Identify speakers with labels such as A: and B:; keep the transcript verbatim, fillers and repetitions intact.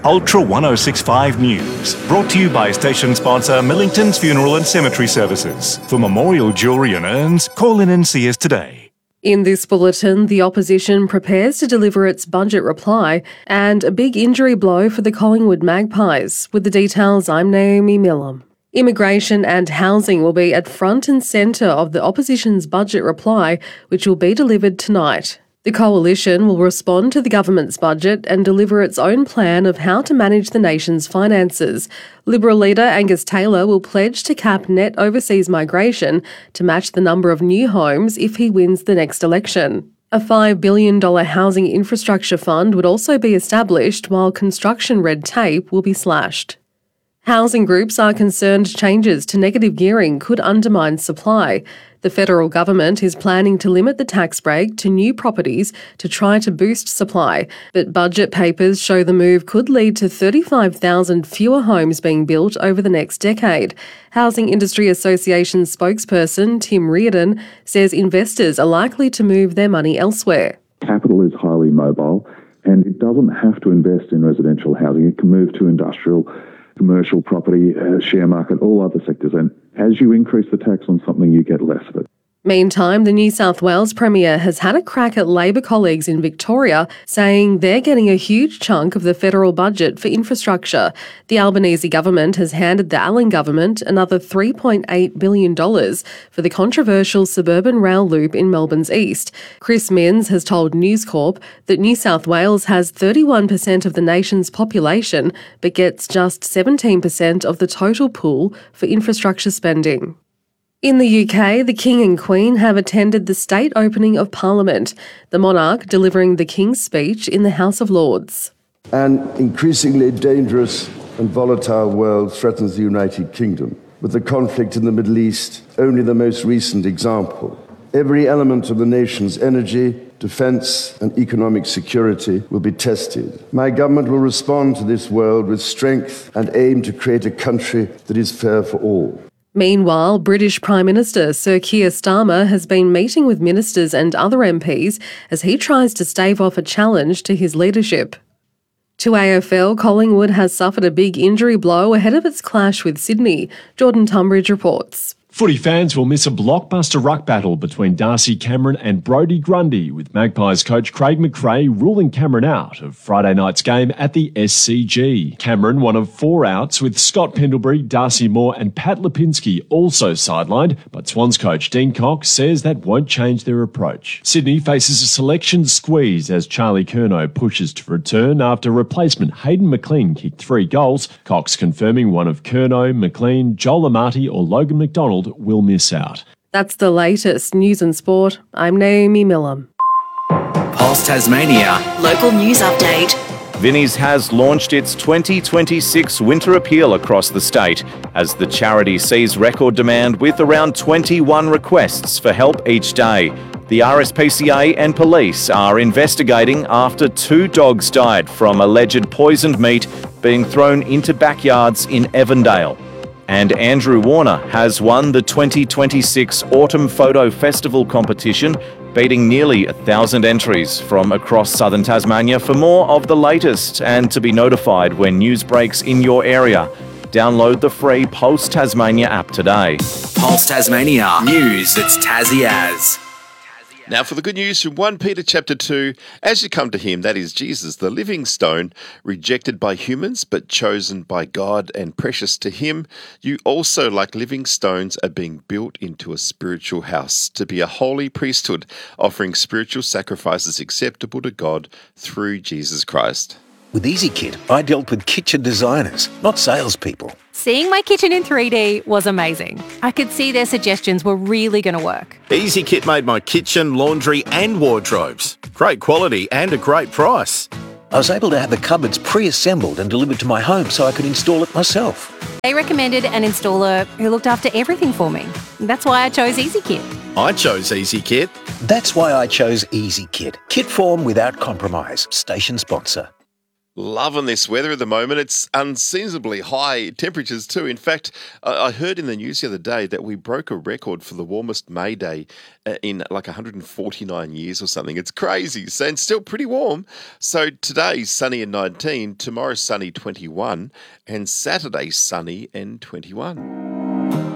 A: Ultra one oh six point five News, brought to you by station sponsor Millington's Funeral and Cemetery Services. For memorial jewellery and urns, call in and see us today.
B: In this bulletin, the opposition prepares to deliver its budget reply and a big injury blow for the Collingwood Magpies. With the details, I'm Naomi Millam. Immigration and housing will be at front and centre of the opposition's budget reply, which will be delivered tonight. The coalition will respond to the government's budget and deliver its own plan of how to manage the nation's finances. Liberal leader Angus Taylor will pledge to cap net overseas migration to match the number of new homes if he wins the next election. A five billion dollars housing infrastructure fund would also be established, while construction red tape will be slashed. Housing groups are concerned changes to negative gearing could undermine supply. The federal government is planning to limit the tax break to new properties to try to boost supply, but budget papers show the move could lead to thirty-five thousand fewer homes being built over the next decade. Housing Industry Association spokesperson Tim Reardon says investors are likely to move their money elsewhere.
C: Capital is highly mobile and it doesn't have to invest in residential housing. It can move to industrial, commercial property, uh, share market, all other sectors. And as you increase the tax on something, you get less of it.
B: Meantime, the New South Wales Premier has had a crack at Labor colleagues in Victoria, saying they're getting a huge chunk of the federal budget for infrastructure. The Albanese government has handed the Allen government another three point eight billion dollars for the controversial suburban rail loop in Melbourne's east. Chris Minns has told News Corp that New South Wales has thirty-one percent of the nation's population, but gets just seventeen percent of the total pool for infrastructure spending. In the U K, the King and Queen have attended the state opening of Parliament, the monarch delivering the King's speech in the House of Lords.
D: An increasingly dangerous and volatile world threatens the United Kingdom, with the conflict in the Middle East only the most recent example. Every element of the nation's energy, defence and economic security will be tested. My government will respond to this world with strength and aim to create a country that is fair for all.
B: Meanwhile, British Prime Minister Sir Keir Starmer has been meeting with ministers and other M Ps as he tries to stave off a challenge to his leadership. To A F L, Collingwood has suffered a big injury blow ahead of its clash with Sydney. Jordan Tunbridge reports.
E: Footy fans will miss a blockbuster ruck battle between Darcy Cameron and Brodie Grundy, with Magpies coach Craig McRae ruling Cameron out of Friday night's game at the S C G. Cameron, one of four outs, with Scott Pendlebury, Darcy Moore and Pat Lipinski also sidelined, but Swans coach Dean Cox says that won't change their approach. Sydney faces a selection squeeze as Charlie Curnow pushes to return after replacement Hayden McLean kicked three goals, Cox confirming one of Curnow, McLean, Joel Amati or Logan McDonald will miss out.
B: That's the latest news and sport. I'm Naomi Millam.
F: Pulse Tasmania.
G: Local news update.
H: Vinnie's has launched its twenty twenty-six winter appeal across the state as the charity sees record demand with around twenty-one requests for help each day. The R S P C A and police are investigating after two dogs died from alleged poisoned meat being thrown into backyards in Evandale. And Andrew Warner has won the twenty twenty-six Autumn Photo Festival competition, beating nearly a thousand entries from across southern Tasmania. For more of the latest and to be notified when news breaks in your area, download the free Pulse Tasmania app today.
F: Pulse Tasmania. News that's Tassie as.
I: Now for the good news from First Peter chapter two, as you come to him, that is Jesus, the living stone, rejected by humans but chosen by God and precious to him, you also, like living stones, are being built into a spiritual house to be a holy priesthood, offering spiritual sacrifices acceptable to God through Jesus Christ.
J: With EasyKit, I dealt with kitchen designers, not salespeople.
K: Seeing my kitchen in three D was amazing. I could see their suggestions were really going to work.
L: EasyKit made my kitchen, laundry and wardrobes. Great quality and a great price.
J: I was able to have the cupboards pre-assembled and delivered to my home so I could install it myself.
K: They recommended an installer who looked after everything for me. That's why I chose EasyKit.
L: I chose EasyKit.
J: That's why I chose EasyKit. Kit form without compromise. Station sponsor.
I: Loving this weather at the moment. It's unseasonably high temperatures too. In fact, I heard in the news the other day that we broke a record for the warmest May Day in like one hundred forty-nine years or something. It's crazy. So, and still pretty warm. So today's sunny and nineteen, tomorrow's sunny twenty-one, and Saturday's sunny and twenty-one.